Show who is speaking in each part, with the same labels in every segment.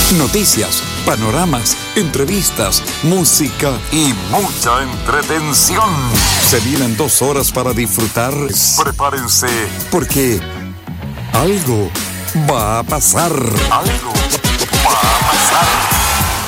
Speaker 1: Noticias, panoramas, entrevistas, música y mucha entretención. Se vienen 2 horas para disfrutar. Prepárense, porque algo va a pasar. Algo va a pasar.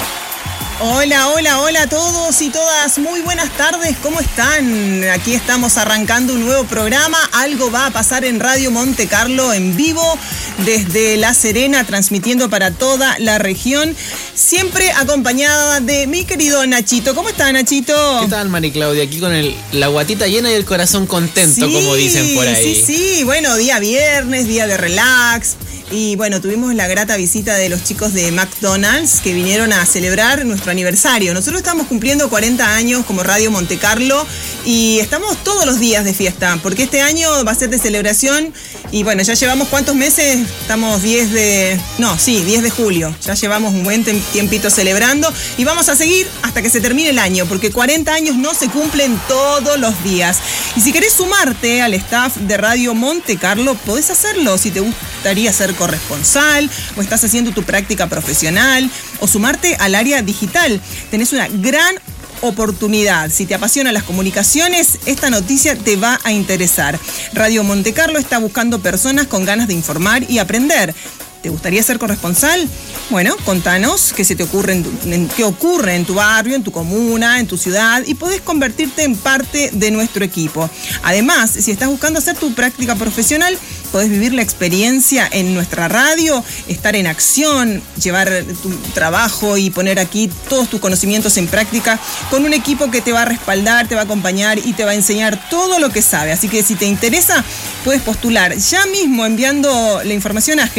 Speaker 2: Hola, hola, hola a todos y todas. Muy buenas tardes, ¿cómo están? Aquí estamos arrancando un nuevo programa. Algo va a pasar en Radio Monte Carlo en vivo desde La Serena, transmitiendo para toda la región. Siempre acompañada de mi querido Nachito. ¿Cómo está, Nachito?
Speaker 3: ¿Qué tal, Mari Claudia? Aquí con la guatita llena y el corazón contento, sí, como dicen por ahí.
Speaker 2: Sí. Bueno, día viernes, día de relax. Y bueno, tuvimos la grata visita de los chicos de McDonald's que vinieron a celebrar nuestro aniversario. Nosotros estamos cumpliendo 40 años como Radio Monte Carlo y estamos todos los días de fiesta, porque este año va a ser de celebración. Y bueno, ya llevamos ¿cuántos meses? Estamos 10 de julio. Ya llevamos un buen tiempito celebrando y vamos a seguir hasta que se termine el año, porque 40 años no se cumplen todos los días. Y si querés sumarte al staff de Radio Monte Carlo, podés hacerlo. Si te gustaría ser corresponsal o estás haciendo tu práctica profesional o sumarte al área digital, tenés una gran oportunidad. Si te apasionan las comunicaciones, esta noticia te va a interesar. Radio Monte Carlo está buscando personas con ganas de informar y aprender. ¿Te gustaría ser corresponsal? Bueno, contanos qué se te ocurre qué ocurre en tu barrio, en tu comuna, en tu ciudad, y podés convertirte en parte de nuestro equipo. Además, si estás buscando hacer tu práctica profesional, podés vivir la experiencia en nuestra radio, estar en acción, llevar tu trabajo y poner aquí todos tus conocimientos en práctica con un equipo que te va a respaldar, te va a acompañar y te va a enseñar todo lo que sabe. Así que si te interesa, puedes postular ya mismo enviando la información a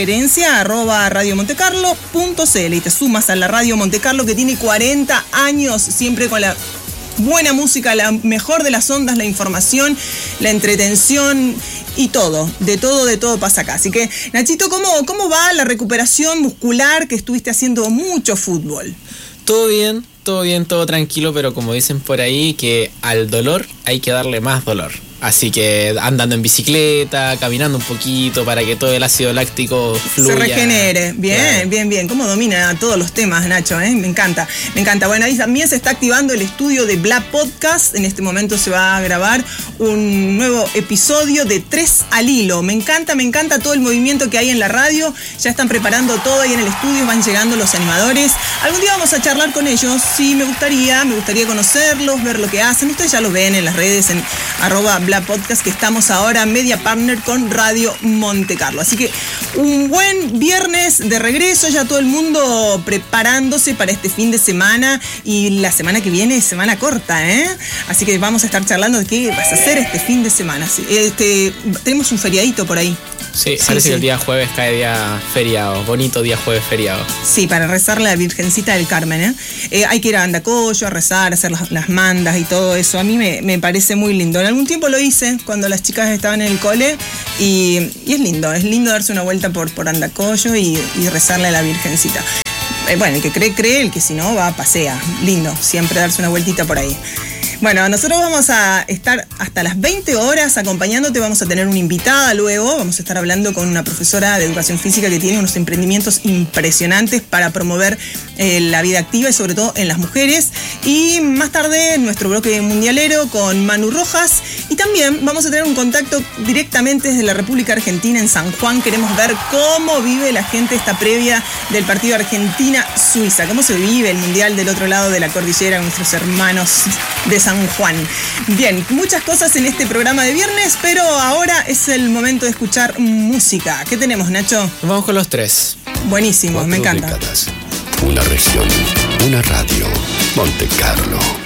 Speaker 2: gerencia@radiomontecarlo.cl y te sumas a la Radio Monte Carlo, que tiene 40 años, siempre con la buena música, la mejor de las ondas, la información, la entretención y todo, de todo pasa acá. Así que, Nachito, ¿cómo va la recuperación muscular, que estuviste haciendo mucho fútbol?
Speaker 3: Todo bien, todo tranquilo, pero como dicen por ahí, que al dolor hay que darle más dolor. Así que andando en bicicleta, caminando un poquito para que todo el ácido láctico fluya.
Speaker 2: Se regenere. Bien, claro. Bien. ¿Cómo domina todos los temas, Nacho? Me encanta. Bueno, ahí también se está activando el estudio de Bla Podcast. En este momento se va a grabar un nuevo episodio de 3 al hilo. Me encanta todo el movimiento que hay en la radio. Ya están preparando todo ahí en el estudio, van llegando los animadores. Algún día vamos a charlar con ellos. Sí, me gustaría conocerlos, ver lo que hacen. Ustedes ya lo ven en las redes, en @Podcast, que estamos ahora media partner con Radio Monte Carlo. Así que un buen viernes de regreso, ya todo el mundo preparándose para este fin de semana, y la semana que viene es semana corta, ¿eh? Así que vamos a estar charlando de qué vas a hacer este fin de semana. Tenemos un feriadito por ahí.
Speaker 3: Sí, parece que el día jueves cae día feriado, bonito día jueves feriado.
Speaker 2: Sí, para rezarle a la Virgencita del Carmen, ¿eh? Hay que ir a Andacollo a rezar, a hacer las mandas y todo eso. A mí me parece muy lindo. En algún tiempo lo hice cuando las chicas estaban en el cole y es lindo darse una vuelta por Andacollo y rezarle a la Virgencita. Bueno, el que cree, el que si no va, pasea. Lindo, siempre darse una vueltita por ahí. Bueno, nosotros vamos a estar hasta las 20 horas acompañándote. Vamos a tener una invitada luego. Vamos a estar hablando con una profesora de educación física que tiene unos emprendimientos impresionantes para promover la vida activa y sobre todo en las mujeres. Y más tarde nuestro bloque mundialero con Manu Rojas. Y también vamos a tener un contacto directamente desde la República Argentina en San Juan. Queremos ver cómo vive la gente esta previa del partido Argentina-Suiza. Cómo se vive el mundial del otro lado de la cordillera con nuestros hermanos de San Juan. Bien, muchas cosas en este programa de viernes, pero ahora es el momento de escuchar música. ¿Qué tenemos, Nacho?
Speaker 3: Vamos con los 3.
Speaker 2: Buenísimo, 4 me encanta.
Speaker 1: Décadas, una región, una radio, Monte Carlo.